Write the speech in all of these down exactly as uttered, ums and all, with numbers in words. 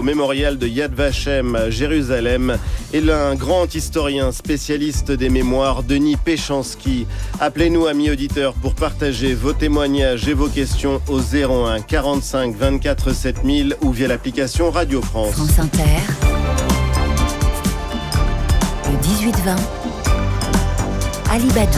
mémorial de Yad Vashem à Jérusalem et un grand historien spécialiste des mémoires, Denis Péchanski. Appelez-nous, amis auditeurs, pour partager vos témoignages et vos questions au zéro un quarante-cinq vingt-quatre sept mille ou via l'application Radio France. France Inter, le dix-huit vingt, Ali Badou.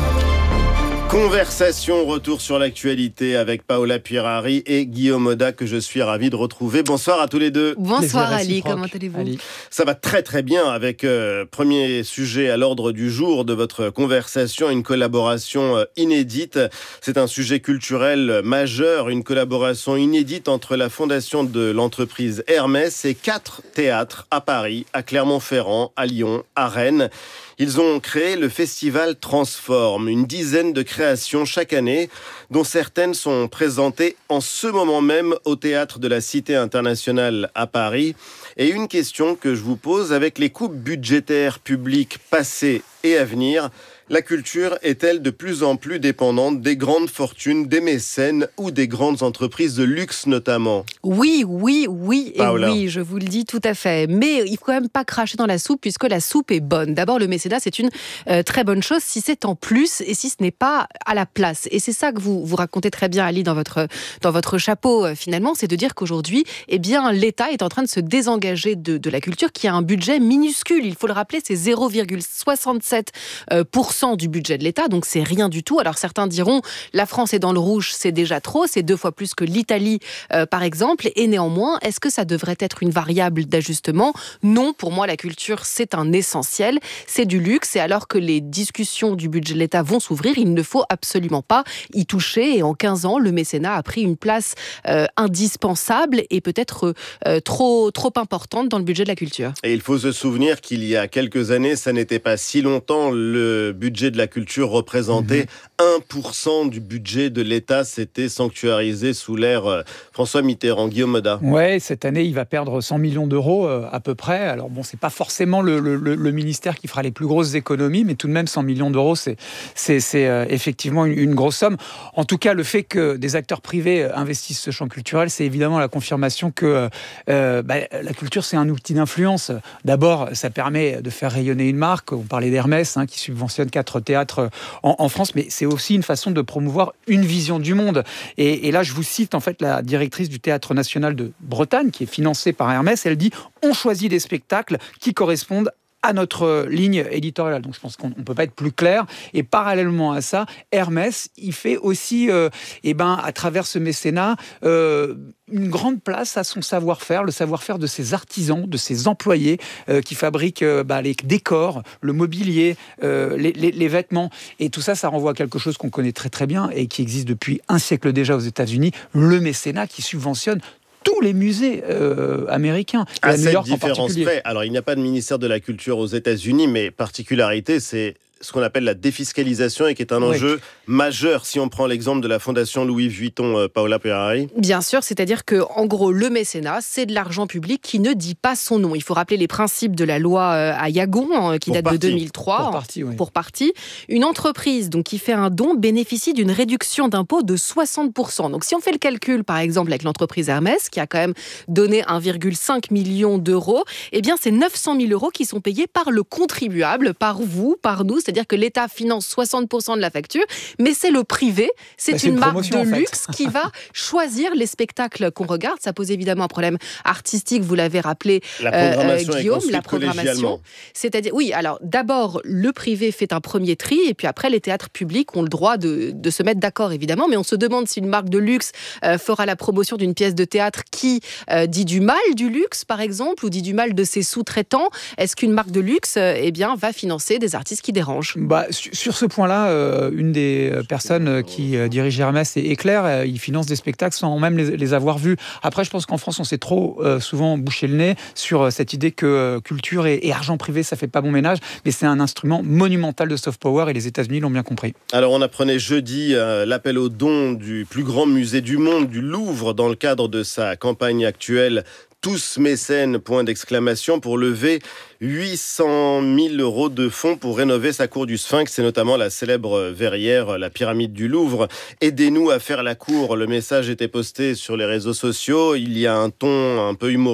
Conversation, retour sur l'actualité avec Paola Pierari et Guillaume Oda que je suis ravi de retrouver. Bonsoir à tous les deux. Bonsoir Ali, comment allez-vous? Ali. Ça va très très bien avec euh, premier sujet à l'ordre du jour de votre conversation, une collaboration euh, inédite. C'est un sujet culturel majeur, une collaboration inédite entre la fondation de l'entreprise Hermès et quatre théâtres à Paris, à Clermont-Ferrand, à Lyon, à Rennes. Ils ont créé le festival Transforme, une dizaine de créations chaque année, dont certaines sont présentées en ce moment même au Théâtre de la Cité internationale à Paris. Et une question que je vous pose, avec les coupes budgétaires publiques passées et à venir, la culture est-elle de plus en plus dépendante des grandes fortunes, des mécènes ou des grandes entreprises de luxe notamment? Oui, oui, oui et Paola. oui, je vous le dis tout à fait. Mais il faut quand même pas cracher dans la soupe puisque la soupe est bonne. D'abord, le mécénat, c'est une euh, très bonne chose si c'est en plus et si ce n'est pas à la place. Et c'est ça que vous, vous racontez très bien, Ali, dans votre, dans votre chapeau, euh, finalement, c'est de dire qu'aujourd'hui, eh bien, l'État est en train de se désengager de, de la culture qui a un budget minuscule. Il faut le rappeler, c'est zéro virgule soixante-sept pour cent du budget de l'État, donc c'est rien du tout. Alors certains diront, la France est dans le rouge, c'est déjà trop, c'est deux fois plus que l'Italie, euh, par exemple, et néanmoins, est-ce que ça devrait être une variable d'ajustement? Non, pour moi, la culture, c'est un essentiel, c'est du luxe, et alors que les discussions du budget de l'État vont s'ouvrir, il ne faut absolument pas y toucher, et en quinze ans, le mécénat a pris une place euh, indispensable et peut-être euh, trop, trop importante dans le budget de la culture. Et il faut se souvenir qu'il y a quelques années, ça n'était pas si longtemps, le budget de la culture représentait mmh. un pour cent du budget de l'État. C'était sanctuarisé sous l'ère euh, François Mitterrand. Guillaume Oda. Ouais, cette année, il va perdre cent millions d'euros euh, à peu près. Alors bon, c'est pas forcément le, le, le ministère qui fera les plus grosses économies, mais tout de même cent millions d'euros, c'est, c'est, c'est euh, effectivement une, une grosse somme. En tout cas, le fait que des acteurs privés investissent ce champ culturel, c'est évidemment la confirmation que euh, bah, la culture, c'est un outil d'influence. D'abord, ça permet de faire rayonner une marque. On parlait d'Hermès, hein, qui subventionne quatre théâtres en, en France, mais c'est aussi une façon de promouvoir une vision du monde. Et, et là, je vous cite en fait la directrice du Théâtre National de Bretagne, qui est financée par Hermès. Elle dit « On choisit des spectacles qui correspondent à notre ligne éditoriale ». Donc je pense qu'on ne peut pas être plus clair. Et parallèlement à ça, Hermès, il fait aussi, euh, eh ben, à travers ce mécénat, euh, une grande place à son savoir-faire, le savoir-faire de ses artisans, de ses employés euh, qui fabriquent euh, bah, les décors, le mobilier, euh, les, les, les vêtements. Et tout ça, ça renvoie à quelque chose qu'on connaît très très bien et qui existe depuis un siècle déjà aux États-Unis, le mécénat qui subventionne tous les musées euh, américains. Et à, à New cette York différence en particulier. près, alors il n'y a pas de ministère de la Culture aux États-Unis, mais particularité, c'est ce qu'on appelle la défiscalisation et qui est un oui. enjeu majeur si on prend l'exemple de la Fondation Louis Vuitton, euh, Paola Pierari. Bien sûr, c'est-à-dire que en gros, le mécénat, c'est de l'argent public qui ne dit pas son nom. Il faut rappeler les principes de la loi euh, à Yagon, hein, qui pour date partie. de deux mille trois. Pour partie, oui. Pour partie. Une entreprise donc, qui fait un don bénéficie d'une réduction d'impôt de soixante pour cent. Donc si on fait le calcul, par exemple, avec l'entreprise Hermès, qui a quand même donné un virgule cinq million d'euros, eh bien c'est neuf cent mille euros qui sont payés par le contribuable, par vous, par nous. C'est-à-dire que l'État finance soixante pour cent de la facture, mais c'est le privé, c'est, bah, c'est une, une marque de en fait. luxe qui va choisir les spectacles qu'on regarde. Ça pose évidemment un problème artistique, vous l'avez rappelé, la programmation euh, Guillaume, est la programmation. C'est-à-dire, oui, alors d'abord, le privé fait un premier tri, et puis après, les théâtres publics ont le droit de, de se mettre d'accord, évidemment, mais on se demande si une marque de luxe euh, fera la promotion d'une pièce de théâtre qui euh, dit du mal du luxe, par exemple, ou dit du mal de ses sous-traitants. Est-ce qu'une marque de luxe euh, eh bien, va financer des artistes qui dérangent? Bah, sur ce point-là, euh, une des personnes qui euh, dirige Hermès est claire, euh, ils financent des spectacles sans même les, les avoir vus. Après, je pense qu'en France, on s'est trop euh, souvent bouché le nez sur euh, cette idée que euh, culture et, et argent privé, ça fait pas bon ménage, mais c'est un instrument monumental de soft power et les États-Unis l'ont bien compris. Alors, on apprenait jeudi euh, l'appel aux dons du plus grand musée du monde, du Louvre, dans le cadre de sa campagne actuelle Tous mécènes, point d'exclamation, pour lever huit cent mille euros de fonds pour rénover sa cour du Sphinx. C'est notamment la célèbre verrière, la pyramide du Louvre. Aidez-nous à faire la cour. Le message était posté sur les réseaux sociaux. Il y a un ton un peu humoristique